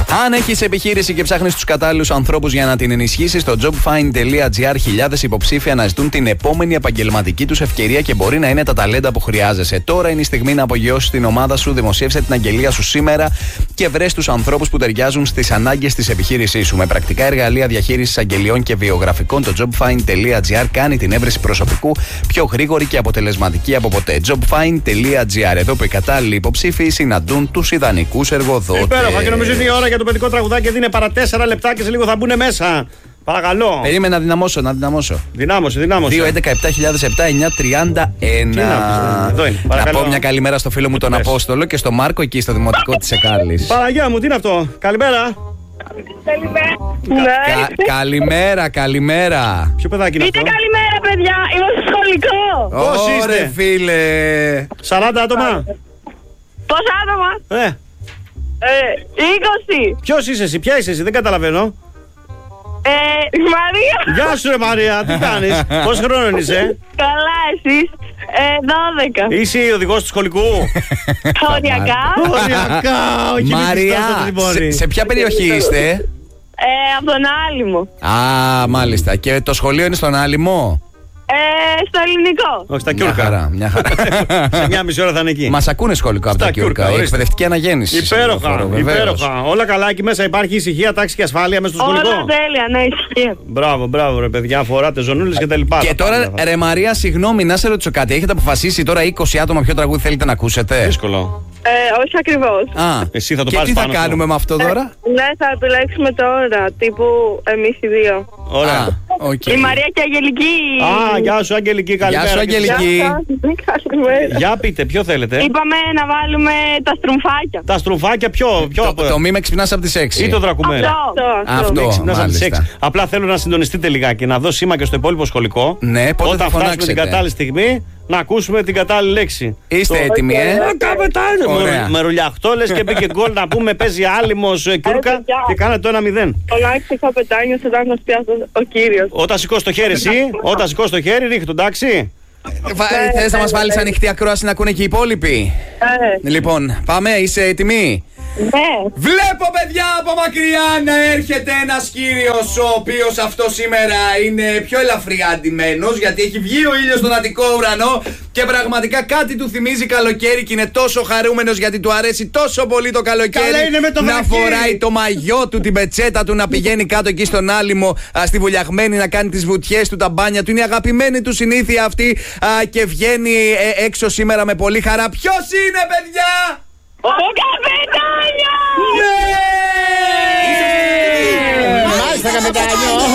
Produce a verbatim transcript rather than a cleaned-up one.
Αν έχεις επιχείρηση και ψάχνεις τους κατάλληλους ανθρώπους για να την ενισχύσεις, στο jobfind.gr χιλιάδες υποψήφοι αναζητούν την επόμενη επαγγελματική τους ευκαιρία και μπορεί να είναι τα ταλέντα που χρειάζεσαι. Τώρα είναι η στιγμή να απογειώσεις την ομάδα σου. Δημοσίευσε την αγγελία σου σήμερα και βρες τους ανθρώπους που ταιριάζουν στις ανάγκες της επιχείρησής σου. Με πρακτικά εργαλεία διαχείρισης αγγελιών και βιογραφικών, το jobfind.gr κάνει την έβρεση προσωπικού πιο γρήγορη και αποτελεσματική από ποτέ. jobfind.gr, εδώ που οι κατάλληλοι υποψήφοι συναντούν τους ιδανικούς εργοδότες. Υπέροχα, και νομίζω είναι η ώρα για το παιδικό τραγουδάκι. Δίνει παρά τέσσερα λεπτά και σε λίγο θα μπουν μέσα. Παρακαλώ. Περίμενα να δυναμώσω, να δυναμώσω. Δυνάμωσε, δυνάμωσε. δύο έντεκα επτά χιλιάδες επτά εννιά τριάντα ένα. Εδώ είναι. Να πω μια καλημέρα στο φίλο μου τον Απόστολο και στο Μάρκο εκεί στο δημοτικό της Εκάλης. Παναγιά μου, τι είναι αυτό. Καλημέρα. Καλημέρα. Κα- καλημέρα, καλημέρα. Ποιο παιδάκι είναι Πείτε αυτό. καλημέρα, παιδιά. Είμαι στο σχολικό. Πώς Ωρε, είστε? φίλε. σαράντα άτομα. Πόσα άτομα? Ε, Ε, είκοσι. ποιος είσαι εσύ, ποια είσαι εσύ, δεν καταλαβαίνω. Ε, Μαρία. Γεια σου, ρε Μαρία, τι κάνεις. Πόσο χρόνο είσαι? Καλά, εσείς. Ε, δώδεκα. Είσαι η οδηγός του σχολικού. Οριακά. Οριακά, όχι μη Μαρία, πιστώσετε την πόλη. σε, σε ποια περιοχή είστε? Ε, από τον Άλυμο. Α, μάλιστα. Και το σχολείο είναι στον Άλυμο? Ε, στο ελληνικό. Όχι, στα Μια Κιούρκα. χαρά, μια χαρά. Σε μια μισή ώρα θα είναι εκεί. Μας ακούνε σχολικό από Στα τα Κιούρκα. Κιούρκα, Η ορίστε. εκπαιδευτική αναγέννηση. Υπέροχα, υπέροχα. Όλα καλά εκεί μέσα, υπάρχει ησυχία, τάξη και ασφάλεια μέσα στο σχολικό. Όλα τέλεια, ναι, ισχύει. Μπράβο, μπράβο, ρε παιδιά, φοράτε ζωνούλες και τα λοιπά. Και Τα τώρα, πάντα. ρε Μαρία, συγγνώμη, να σε ρωτήσω κάτι. Έχετε αποφασίσει τώρα είκοσι άτομα ποιο τραγούδι θέλετε να ακούσετε? Δύσκολο. Ε, όχι ακριβώς. Α, Εσύ θα το και πάρεις τι θα πάνω σου. κάνουμε με αυτό τώρα? Ναι, θα επιλέξουμε τώρα, τύπου εμείς οι δύο. Ωραία. Α, οκ. Η Μαρία και η Αγγελική. Α, γεια σου, Αγγελική, καλημέρα. σου, και- Αγγελική. Γεια σας, καλημέρα. Για πείτε, ποιο θέλετε. Είπαμε να βάλουμε τα στρουμφάκια. Τα στρουφάκια, ποιο, ποιο. Το, το μη με ξυπνάς από τις έξι. Ή το δρακουμένο. Αυτό. Αυτό. Μην ξυπνάς από τις μάλιστα. έξι. Απλά θέλω να συντονιστείτε λιγάκι, να δω σήμα και στο υπόλοιπο σχολικό. Ναι, πότε Όταν θα φτάσουμε φωνάξετε? την κατάλληλη στιγμή, να ακούσουμε την κατάλληλη λέξη. Είστε έτοιμοι, ε? Ε, καπετάνιο! Ωραία. Με, με ρουλιαχτόλες και μπήκε γκολ να πούμε παίζει Άλυμος ε, Κιούρκα παιδιά. και κάνατε το ένα μηδέν. Φωνάξει καπετάνιος όταν μας πιάσει ο κύριος. Όταν σηκώσει το χέρι εσύ, όταν σηκώσει το χέρι ρίχνει το, εντάξει. Βα- Θες να μας βάλεις ανοιχτή ακρόαση να ακούνε και οι υπόλοιποι? Ε, Λοιπόν, πάμε, είσαι έτοιμοι? ναι. Βλέπω, παιδιά, από μακριά να έρχεται ένας κύριος, ο οποίος αυτό σήμερα είναι πιο ελαφριά ντυμένος, γιατί έχει βγει ο ήλιος στον Αττικό ουρανό και πραγματικά κάτι του θυμίζει καλοκαίρι και είναι τόσο χαρούμενος γιατί του αρέσει τόσο πολύ το καλοκαίρι. Καλά είναι με το να βρακί. φοράει το μαγιό του, την πετσέτα του, να πηγαίνει κάτω εκεί στον Άλυμο, α, στη Βουλιαγμένη, να κάνει τις βουτιές του, τα μπάνια του. Είναι η αγαπημένη του συνήθεια αυτή α, και βγαίνει ε, έξω σήμερα με πολύ χαρά. Ποιος είναι, παιδιά? Ο καπετάνιος! Μάλιστα, καπετάνιο.